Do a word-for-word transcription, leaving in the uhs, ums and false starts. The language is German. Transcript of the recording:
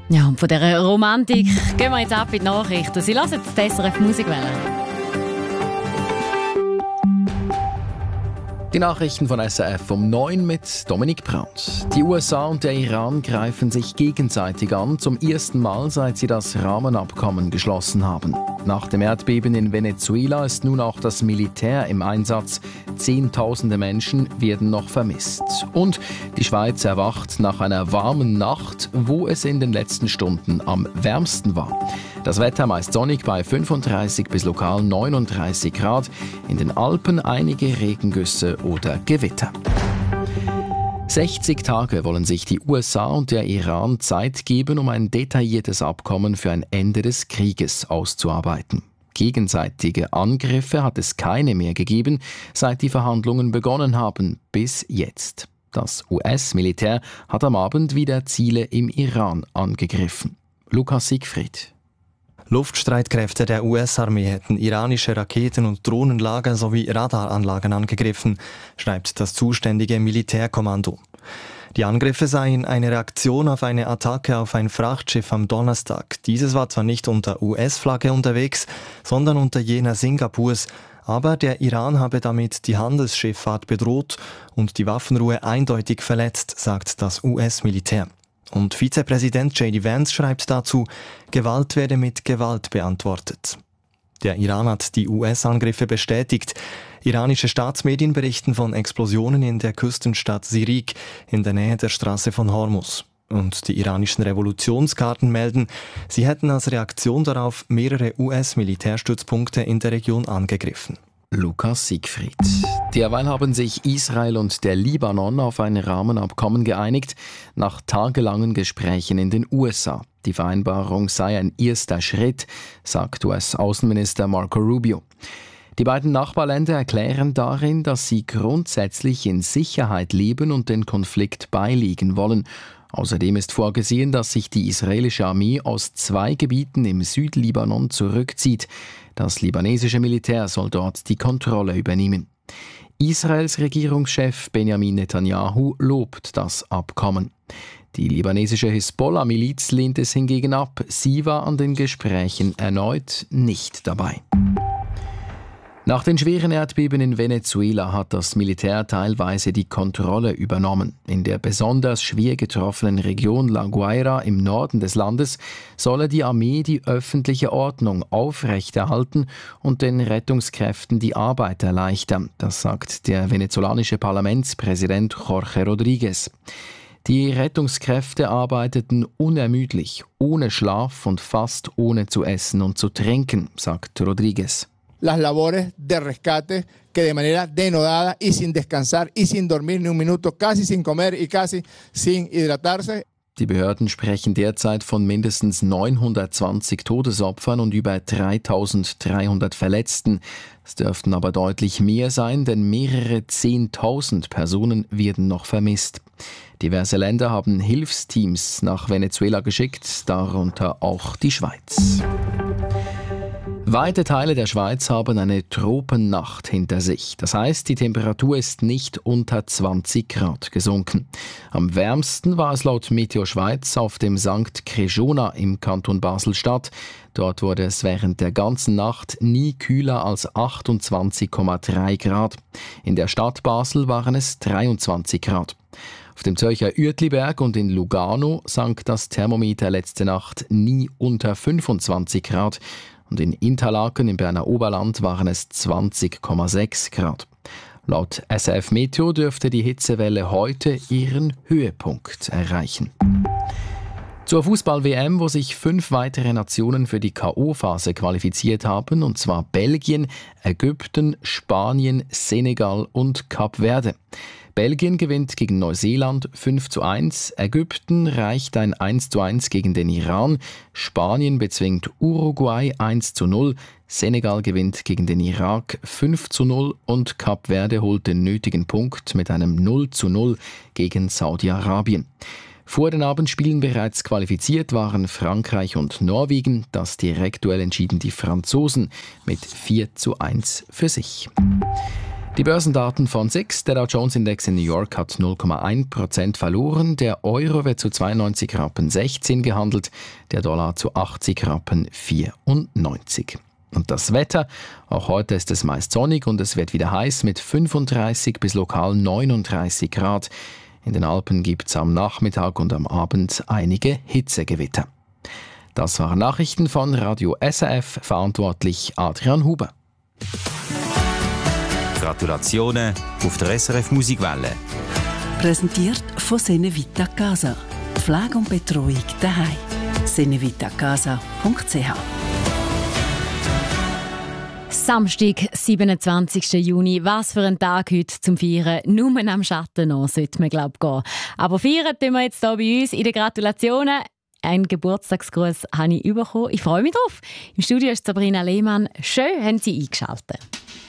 Ja, und von dieser Romantik gehen wir jetzt ab in die Nachrichten. Sie hören jetzt die S R F Musikwelle. Die Nachrichten von S R F um neun mit Dominik Brandt. Die U S A und der Iran greifen sich gegenseitig an, zum ersten Mal, seit sie das Rahmenabkommen geschlossen haben. Nach dem Erdbeben in Venezuela ist nun auch das Militär im Einsatz. Zehntausende Menschen werden noch vermisst. Und die Schweiz erwacht nach einer warmen Nacht, wo es in den letzten Stunden am wärmsten war. Das Wetter meist sonnig bei fünfunddreißig bis lokal neununddreißig Grad. In den Alpen einige Regengüsse oder Gewitter. sechzig Tage wollen sich die U S A und der Iran Zeit geben, um ein detailliertes Abkommen für ein Ende des Krieges auszuarbeiten. Gegenseitige Angriffe hat es keine mehr gegeben, seit die Verhandlungen begonnen haben, bis jetzt. Das U S-Militär hat am Abend wieder Ziele im Iran angegriffen. Lukas Siegfried. Luftstreitkräfte der U S-Armee hätten iranische Raketen- und Drohnenlager sowie Radaranlagen angegriffen, schreibt das zuständige Militärkommando. Die Angriffe seien eine Reaktion auf eine Attacke auf ein Frachtschiff am Donnerstag. Dieses war zwar nicht unter U S-Flagge unterwegs, sondern unter jener Singapurs, aber der Iran habe damit die Handelsschifffahrt bedroht und die Waffenruhe eindeutig verletzt, sagt das U S-Militär. Und Vizepräsident J D Vance schreibt dazu, Gewalt werde mit Gewalt beantwortet. Der Iran hat die U S-Angriffe bestätigt. Iranische Staatsmedien berichten von Explosionen in der Küstenstadt Sirik in der Nähe der Straße von Hormuz. Und die iranischen Revolutionsgarden melden, sie hätten als Reaktion darauf mehrere U S-Militärstützpunkte in der Region angegriffen. Lukas Siegfried. Derweil haben sich Israel und der Libanon auf ein Rahmenabkommen geeinigt, nach tagelangen Gesprächen in den U S A. Die Vereinbarung sei ein erster Schritt, sagt U S-Außenminister Marco Rubio. Die beiden Nachbarländer erklären darin, dass sie grundsätzlich in Sicherheit leben und den Konflikt beilegen wollen. Außerdem ist vorgesehen, dass sich die israelische Armee aus zwei Gebieten im Südlibanon zurückzieht. Das libanesische Militär soll dort die Kontrolle übernehmen. Israels Regierungschef Benjamin Netanyahu lobt das Abkommen. Die libanesische Hisbollah-Miliz lehnt es hingegen ab. Sie war an den Gesprächen erneut nicht dabei. Nach den schweren Erdbeben in Venezuela hat das Militär teilweise die Kontrolle übernommen. In der besonders schwer getroffenen Region La Guaira im Norden des Landes solle die Armee die öffentliche Ordnung aufrechterhalten und den Rettungskräften die Arbeit erleichtern. Das sagt der venezolanische Parlamentspräsident Jorge Rodríguez. Die Rettungskräfte arbeiteten unermüdlich, ohne Schlaf und fast ohne zu essen und zu trinken, sagt Rodríguez. Las labores de rescate que de manera denodada y sin descansar y sin dormir ni un minuto, casi sin comer y casi sin hidratarse. Die Behörden sprechen derzeit von mindestens neunhundertzwanzig Todesopfern und über dreitausenddreihundert Verletzten. Es dürften aber deutlich mehr sein, denn mehrere Zehntausend Personen werden noch vermisst. Diverse Länder haben Hilfsteams nach Venezuela geschickt, darunter auch die Schweiz. Weite Teile der Schweiz haben eine Tropennacht hinter sich. Das heißt, die Temperatur ist nicht unter zwanzig Grad gesunken. Am wärmsten war es laut Meteo Schweiz auf dem Sankt Crejona im Kanton Basel-Stadt. Dort wurde es während der ganzen Nacht nie kühler als achtundzwanzig Komma drei Grad. In der Stadt Basel waren es dreiundzwanzig Grad. Auf dem Zürcher Uetliberg und in Lugano sank das Thermometer letzte Nacht nie unter fünfundzwanzig Grad. Und in Interlaken im Berner Oberland waren es zwanzig Komma sechs Grad. Laut S R F Meteo dürfte die Hitzewelle heute ihren Höhepunkt erreichen. Zur Fußball-W M, wo sich fünf weitere Nationen für die K O-Phase qualifiziert haben, und zwar Belgien, Ägypten, Spanien, Senegal und Kap Verde. Belgien gewinnt gegen Neuseeland fünf zu eins, Ägypten reicht ein eins zu eins gegen den Iran, Spanien bezwingt Uruguay eins zu null, Senegal gewinnt gegen den Irak fünf zu null und Kap Verde holt den nötigen Punkt mit einem null zu null gegen Saudi-Arabien. Vor den Abendspielen bereits qualifiziert waren Frankreich und Norwegen. Das Direktduell entschieden die Franzosen mit vier zu eins für sich. Die Börsendaten von S I X. Der Dow Jones Index in New York hat null Komma eins Prozent verloren. Der Euro wird zu zweiundneunzig Rappen sechzehn gehandelt, der Dollar zu achtzig Rappen vierundneunzig. Und das Wetter, auch heute ist es meist sonnig und es wird wieder heiß mit fünfunddreißig bis lokal neununddreißig Grad. In den Alpen gibt es am Nachmittag und am Abend einige Hitzegewitter. Das waren Nachrichten von Radio S R F, verantwortlich Adrian Huber. Gratulationen auf der S R F Musikwelle. Präsentiert von Senevita Casa. Pflege und Betreuung daheim. senevitacasa punkt c h Samstag, siebenundzwanzigsten Juni. Was für ein Tag heute zum Feiern. Nur am Schatten noch sollte man, glaube ich, gehen. Aber feiern tun wir jetzt hier bei uns in den Gratulationen. Einen Geburtstagsgruß habe ich bekommen. Ich freue mich drauf. Im Studio ist Sabrina Lehmann. Schön, haben Sie eingeschaltet.